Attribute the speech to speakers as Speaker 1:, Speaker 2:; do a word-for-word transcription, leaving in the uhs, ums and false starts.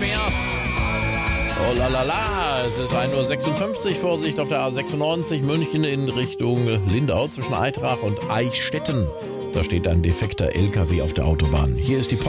Speaker 1: mehr. Oh la la la, es ist ein Uhr sechsundfünfzig, Vorsicht auf der A sechsundneunzig, München in Richtung Lindau zwischen Eitrach und Eichstätten. Da steht ein defekter L K W auf der Autobahn. Hier ist die